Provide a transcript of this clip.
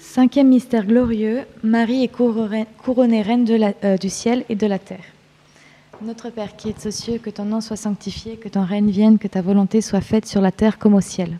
Cinquième mystère glorieux, Marie est couronnée reine du ciel et de la terre. Notre Père qui es aux cieux, que ton nom soit sanctifié, que ton règne vienne, que ta volonté soit faite sur la terre comme au ciel.